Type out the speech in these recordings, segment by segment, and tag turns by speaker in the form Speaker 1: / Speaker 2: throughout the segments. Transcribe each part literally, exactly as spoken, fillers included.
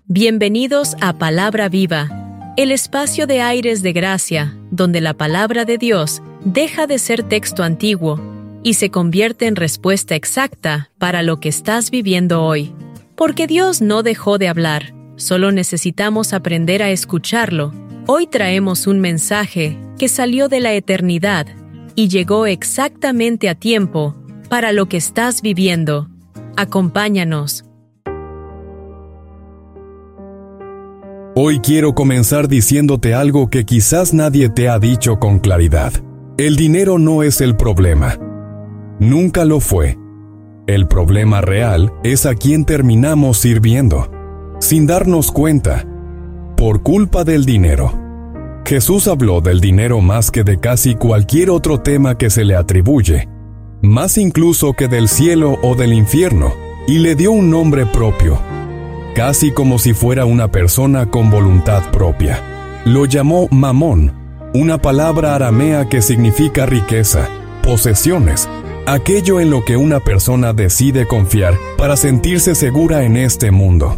Speaker 1: Bienvenidos a Palabra Viva, el espacio de aires de gracia, donde la palabra de Dios deja de ser texto antiguo y se convierte en respuesta exacta para lo que estás viviendo hoy. Porque Dios no dejó de hablar, solo necesitamos aprender a escucharlo. Hoy traemos un mensaje que salió de la eternidad y llegó exactamente a tiempo para lo que estás viviendo. Acompáñanos.
Speaker 2: Hoy quiero comenzar diciéndote algo que quizás nadie te ha dicho con claridad. El dinero no es el problema. Nunca lo fue. El problema real es a quién terminamos sirviendo, sin darnos cuenta, por culpa del dinero. Jesús habló del dinero más que de casi cualquier otro tema que se le atribuye, más incluso que del cielo o del infierno, y le dio un nombre propio, casi como si fuera una persona con voluntad propia. Lo llamó Mamón, una palabra aramea que significa riqueza, posesiones, aquello en lo que una persona decide confiar para sentirse segura en este mundo.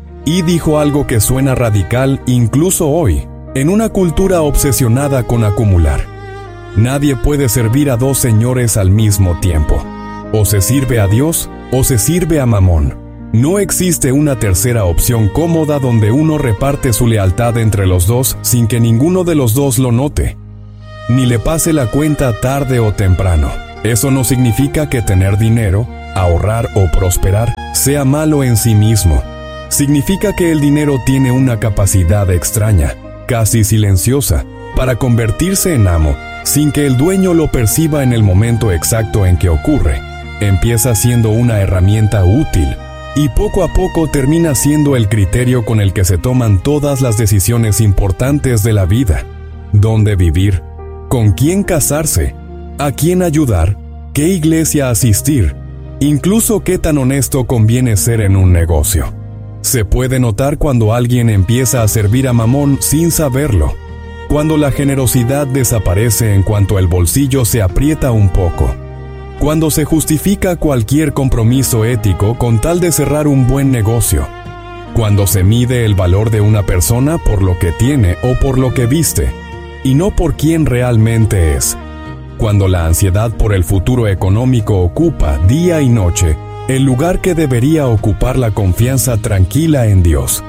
Speaker 2: Y dijo algo que suena radical incluso hoy, en una cultura obsesionada con acumular. Nadie puede servir a dos señores al mismo tiempo. O se sirve a Dios o se sirve a Mamón. No existe una tercera opción cómoda donde uno reparte su lealtad entre los dos sin que ninguno de los dos lo note, ni le pase la cuenta tarde o temprano. Eso no significa que tener dinero, ahorrar o prosperar sea malo en sí mismo. Significa que el dinero tiene una capacidad extraña, casi silenciosa, para convertirse en amo, sin que el dueño lo perciba en el momento exacto en que ocurre. Empieza siendo una herramienta útil, y poco a poco termina siendo el criterio con el que se toman todas las decisiones importantes de la vida. ¿Dónde vivir? ¿Con quién casarse? ¿A quién ayudar? ¿Qué iglesia asistir? Incluso qué tan honesto conviene ser en un negocio. Se puede notar cuando alguien empieza a servir a Mamón sin saberlo, cuando la generosidad desaparece en cuanto el bolsillo se aprieta un poco, cuando se justifica cualquier compromiso ético con tal de cerrar un buen negocio, cuando se mide el valor de una persona por lo que tiene o por lo que viste, y no por quién realmente es, cuando la ansiedad por el futuro económico ocupa día y noche el lugar que debería ocupar la confianza tranquila en Dios.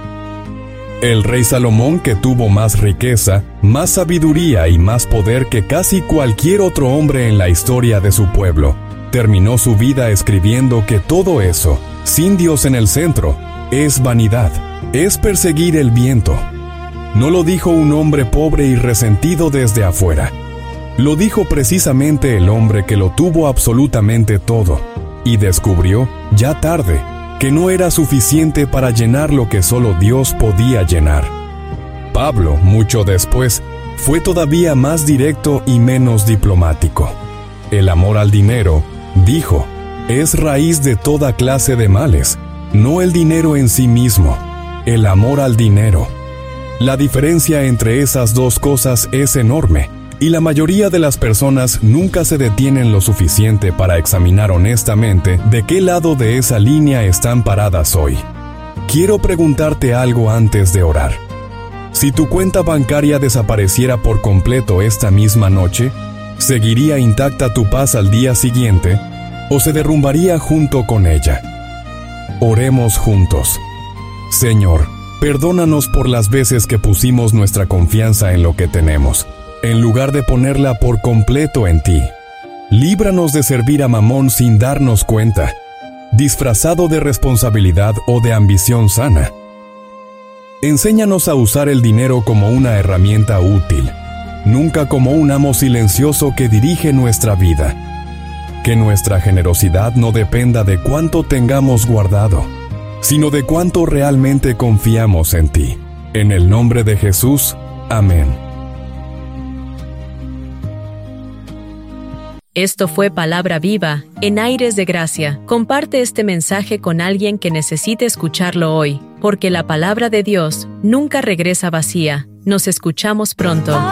Speaker 2: El rey Salomón, que tuvo más riqueza, más sabiduría y más poder que casi cualquier otro hombre en la historia de su pueblo, terminó su vida escribiendo que todo eso, sin Dios en el centro, es vanidad, es perseguir el viento. No lo dijo un hombre pobre y resentido desde afuera. Lo dijo precisamente el hombre que lo tuvo absolutamente todo, y descubrió, ya tarde, que no era suficiente para llenar lo que solo Dios podía llenar. Pablo, mucho después, fue todavía más directo y menos diplomático. El amor al dinero, dijo, es raíz de toda clase de males, no el dinero en sí mismo, el amor al dinero. La diferencia entre esas dos cosas es enorme, y la mayoría de las personas nunca se detienen lo suficiente para examinar honestamente de qué lado de esa línea están paradas hoy. Quiero preguntarte algo antes de orar. Si tu cuenta bancaria desapareciera por completo esta misma noche, ¿seguiría intacta tu paz al día siguiente o se derrumbaría junto con ella? Oremos juntos. Señor, perdónanos por las veces que pusimos nuestra confianza en lo que tenemos, en lugar de ponerla por completo en ti. Líbranos de servir a Mamón sin darnos cuenta, disfrazado de responsabilidad o de ambición sana. Enséñanos a usar el dinero como una herramienta útil, nunca como un amo silencioso que dirige nuestra vida. Que nuestra generosidad no dependa de cuánto tengamos guardado, sino de cuánto realmente confiamos en ti. En el nombre de Jesús, amén.
Speaker 1: Esto fue Palabra Viva, en aires de gracia. Comparte este mensaje con alguien que necesite escucharlo hoy, porque la palabra de Dios nunca regresa vacía. Nos escuchamos pronto.